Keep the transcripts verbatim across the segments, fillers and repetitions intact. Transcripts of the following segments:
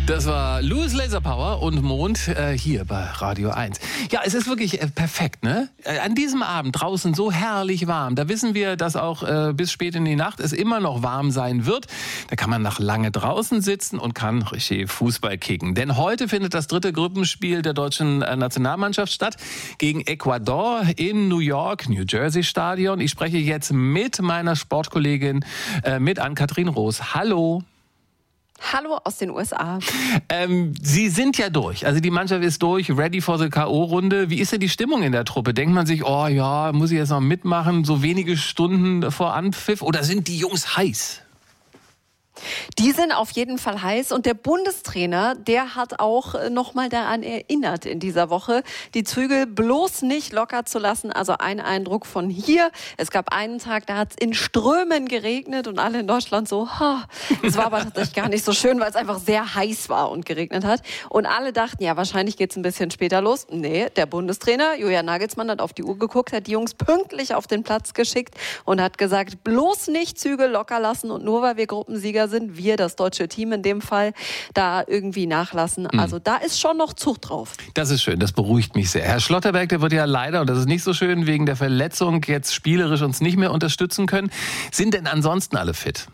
Das war Louis Laser Power und Mond äh, hier bei Radio eins. Ja, es ist wirklich äh, perfekt, ne? Äh, an diesem Abend draußen so herrlich warm. Da wissen wir, dass auch äh, bis spät in die Nacht es immer noch warm sein wird. Da kann man noch lange draußen sitzen und kann richtig Fußball kicken. Denn heute findet das dritte Gruppenspiel der deutschen äh, Nationalmannschaft statt gegen Ecuador im New York, New Jersey Stadion. Ich spreche jetzt mit meiner Sportkollegin, äh, mit Ann-Kathrin Roos. Hallo. Hallo aus den U S A. Ähm, Sie sind ja durch. Also die Mannschaft ist durch, ready for the K O-Runde. Wie ist denn die Stimmung in der Truppe? Denkt man sich, oh ja, muss ich jetzt noch mitmachen, so wenige Stunden vor Anpfiff? Oder sind die Jungs heiß? Die sind auf jeden Fall heiß und der Bundestrainer, der hat auch noch mal daran erinnert in dieser Woche, die Zügel bloß nicht locker zu lassen. Also ein Eindruck von hier. Es gab einen Tag, da hat es in Strömen geregnet und alle in Deutschland so, ha. Es war aber tatsächlich gar nicht so schön, weil es einfach sehr heiß war und geregnet hat. Und alle dachten, ja, wahrscheinlich geht es ein bisschen später los. Nee, der Bundestrainer, Julian Nagelsmann, hat auf die Uhr geguckt, hat die Jungs pünktlich auf den Platz geschickt und hat gesagt, bloß nicht Zügel locker lassen und nur weil wir Gruppensieger sind, wir, das deutsche Team in dem Fall, da irgendwie nachlassen. Also da ist schon noch Zucht drauf. Das ist schön, das beruhigt mich sehr. Herr Schlotterbeck, der wird ja leider, und das ist nicht so schön, wegen der Verletzung jetzt spielerisch uns nicht mehr unterstützen können. Sind denn ansonsten alle fit?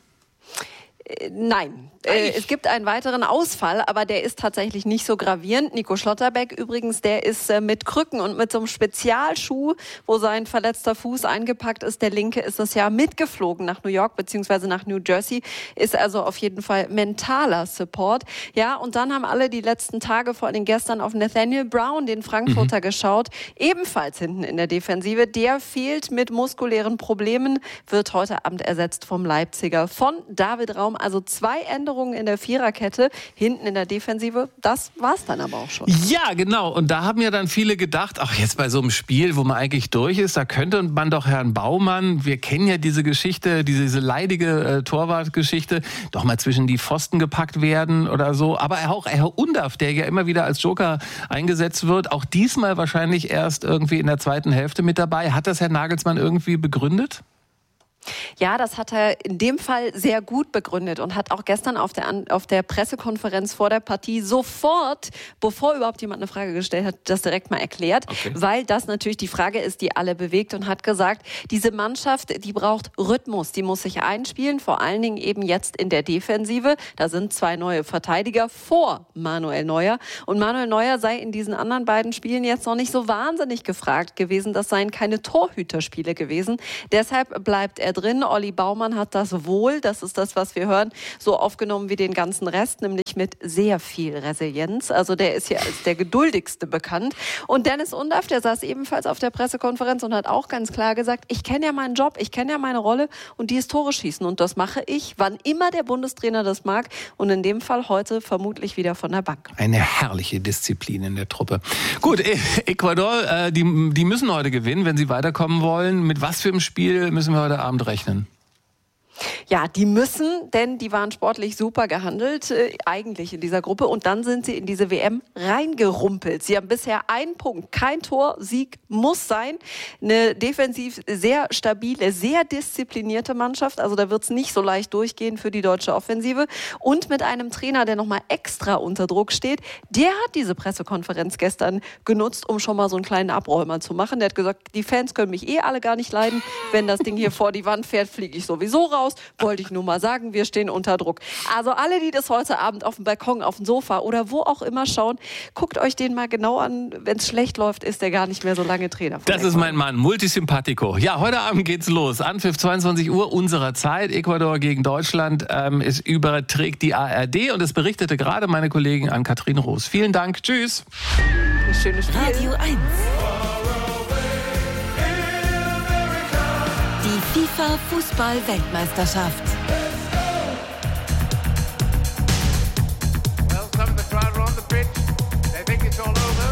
Nein, äh, es gibt einen weiteren Ausfall, aber der ist tatsächlich nicht so gravierend. Nico Schlotterbeck übrigens, der ist äh, mit Krücken und mit so einem Spezialschuh, wo sein verletzter Fuß eingepackt ist. Der linke ist das Jahr mitgeflogen nach New York beziehungsweise nach New Jersey. Ist also auf jeden Fall mentaler Support. Ja, und dann haben alle die letzten Tage, vor allem gestern, auf Nathaniel Brown, den Frankfurter, mhm. geschaut. Ebenfalls hinten in der Defensive. Der fehlt mit muskulären Problemen, wird heute Abend ersetzt vom Leipziger von David Raum. Also zwei Änderungen in der Viererkette, hinten in der Defensive. Das war's dann aber auch schon. Ja, genau. Und da haben ja dann viele gedacht, ach, jetzt bei so einem Spiel, wo man eigentlich durch ist, da könnte man doch Herrn Baumann, wir kennen ja diese Geschichte, diese, diese leidige äh, Torwartgeschichte, doch mal zwischen die Pfosten gepackt werden oder so. Aber auch Herr Undaff, der ja immer wieder als Joker eingesetzt wird, auch diesmal wahrscheinlich erst irgendwie in der zweiten Hälfte mit dabei. Hat das Herr Nagelsmann irgendwie begründet? Ja, das hat er in dem Fall sehr gut begründet und hat auch gestern auf der, auf der Pressekonferenz vor der Partie sofort, bevor überhaupt jemand eine Frage gestellt hat, das direkt mal erklärt, okay. Weil das natürlich die Frage ist, die alle bewegt, und hat gesagt, diese Mannschaft, die braucht Rhythmus, die muss sich einspielen, vor allen Dingen eben jetzt in der Defensive. Da sind zwei neue Verteidiger vor Manuel Neuer, und Manuel Neuer sei in diesen anderen beiden Spielen jetzt noch nicht so wahnsinnig gefragt gewesen. Das seien keine Torhüterspiele gewesen. Deshalb bleibt er drin. Olli Baumann hat das wohl, das ist das, was wir hören, so aufgenommen wie den ganzen Rest, nämlich mit sehr viel Resilienz. Also der ist hier als der geduldigste bekannt. Und Dennis Undaff, der saß ebenfalls auf der Pressekonferenz und hat auch ganz klar gesagt, ich kenne ja meinen Job, ich kenne ja meine Rolle und die ist Tore schießen. Und das mache ich, wann immer der Bundestrainer das mag. Und in dem Fall heute vermutlich wieder von der Bank. Eine herrliche Disziplin in der Truppe. Gut, Ecuador, äh, die, die müssen heute gewinnen, wenn sie weiterkommen wollen. Mit was für einem Spiel müssen wir heute Abend rechnen? Ja, die müssen, denn die waren sportlich super gehandelt, äh, eigentlich in dieser Gruppe. Und dann sind sie in diese W M reingerumpelt. Sie haben bisher einen Punkt, kein Tor, Sieg muss sein. Eine defensiv sehr stabile, sehr disziplinierte Mannschaft. Also da wird es nicht so leicht durchgehen für die deutsche Offensive. Und mit einem Trainer, der nochmal extra unter Druck steht, der hat diese Pressekonferenz gestern genutzt, um schon mal so einen kleinen Abräumer zu machen. Der hat gesagt, die Fans können mich eh alle gar nicht leiden. Wenn das Ding hier vor die Wand fährt, fliege ich sowieso raus. Wollte ich nur mal sagen, wir stehen unter Druck. Also alle, die das heute Abend auf dem Balkon, auf dem Sofa oder wo auch immer schauen, guckt euch den mal genau an. Wenn es schlecht läuft, ist der gar nicht mehr so lange Trainer. Das ist mein Mann, Multisympathico. Ja, heute Abend geht's los. Anpfiff zweiundzwanzig Uhr unserer Zeit. Ecuador gegen Deutschland. Ähm, es überträgt die A R D und es berichtete gerade meine Kollegin Ann-Kathrin Roos. Vielen Dank. Tschüss. Ein schönes Spiel. Radio eins. Die FIFA-Fußball-Weltmeisterschaft.